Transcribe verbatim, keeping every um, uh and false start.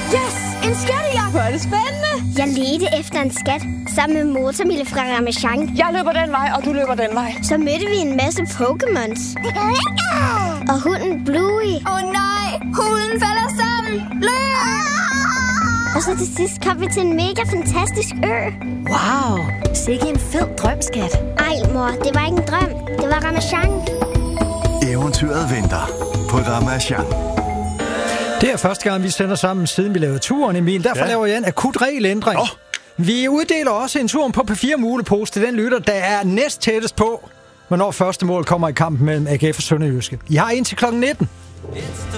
Yes! En skattejagt! Hvor er det spændende! Jeg ledte efter en skat sammen med Motormille fra Ramasjang. Jeg løber den vej, og du løber den vej. Så mødte vi en masse Pokémons. Og hunden Bluey. Åh oh, nej! Hunden falder sammen! Løb! Og så til sidst kom vi til en mega fantastisk ø. Wow! Sikke en fed drøm, skat. Ej, mor, det var ikke en drøm. Det var Ramasjang. Eventyret venter på Ramasjang. Det er første gang, vi sender sammen, siden vi lavede turen, Emil. Derfor ja. laver jeg en akut regelændring. Oh. Vi uddeler også en tur på P fire mulepose til den lytter, der er næst tættest på, hvornår første mål kommer i kampen mellem A G F og Sønderjyske. I har indtil klokken nitten.